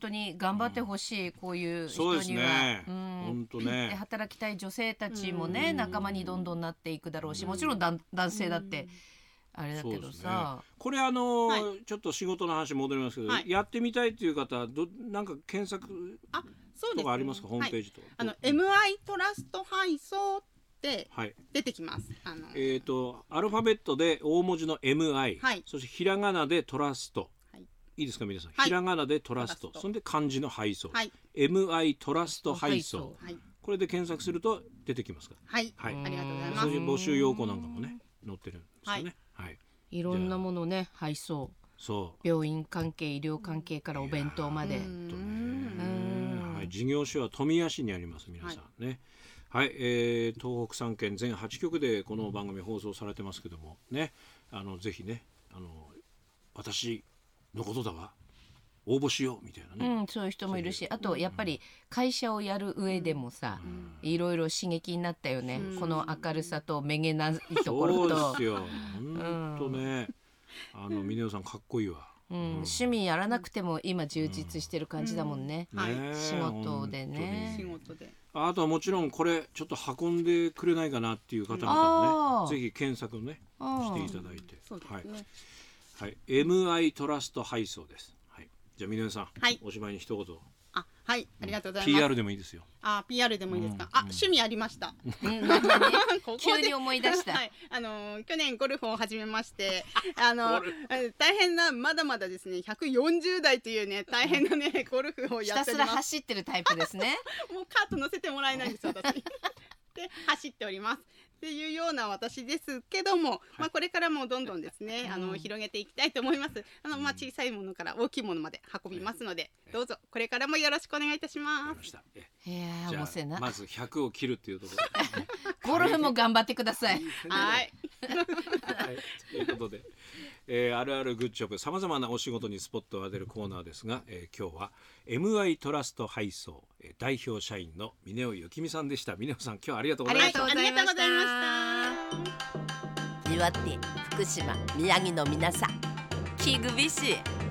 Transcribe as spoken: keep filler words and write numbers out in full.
当に頑張ってほしい、うん、こういう人そうですには、 ね、 うん、 本当ね、 で働きたい女性たちもね、仲間にどんどんなっていくだろうし、もちろん男性だってあれだけどさ、 ね、これあのーはい、 ちょっと仕事の話戻りますけど、はい、やってみたいっていう方どなんか検索とかありますか、ホームページとか、 はい、あの エムアイ トラスト配送って出てきます、はい、あのえーとアルファベットで大文字の エムアイ、はい、そしてひらがなでトラスト、はい、いいですか皆さん、はい、ひらがなでトラスト、そんで漢字の配送、はい、エムアイ トラスト配送、はい、これで検索すると出てきますから、 はい、はい、ありがとうございます。 そういう募集要項なんかもね載ってるんですよね、はいはい、 いろんなものね配送、そう病院関係医療関係からお弁当まで、 はい、事業所は富谷市にあります皆さんね、はいはい、えー、東北さん県全はちきょくでこの番組放送されてますけどもね、あのぜひね、あの私のことだわ応募しようみたいなね、 うん、そういう人もいるし、あとやっぱり会社をやる上でもさ、うん、いろいろ刺激になったよね、うん、この明るさとめげないところと、 そうですよ本当ね、うん、あの峰尾さんかっこいいわ、 うんうん、趣味やらなくても今充実してる感じだもんね、うんうん、はい、仕事でね、 仕事で、 あとはもちろんこれちょっと運んでくれないかなっていう方々もね、ぜひ検索ねしていただいて、 そうですね、 はいはい、エムアイ トラスト配送です。じゃあ峰尾さん、はい、おしまいに一言。 あ、はい、ありがとうございます。 ピーアール でもいいですよ。 あ、ピーアール でもいいですか。うん、あ、趣味ありました。 うん、ここ急に思い出した。 はい、あのー、去年ゴルフを始めまして、あのー、大変なまだまだですね、ひゃくよんじゅうだいというね大変なねゴルフをやっております。 ひたすら走ってるタイプですね。 もうカート乗せてもらえないんです私。で走っております。っていうような私ですけども、はい、まあこれからもどんどんですね、あの広げていきたいと思います。あのまあ小さいものから大きいものまで運びますので、どうぞこれからもよろしくお願いいたします。 じゃあまずひゃくを切るっていうところで、 ゴルフも頑張ってください。 はい。 はい、ということで、えー、あるあるグッジョブさまざまなお仕事にスポットを当てるコーナーですが、えー、今日は エムアイ トラスト配送、えー、代表社員の峰尾幸美さんでした。峰尾さん今日はありがとうございました。 ありがとうございました。 岩手、福島、宮城の皆さん、キグビシ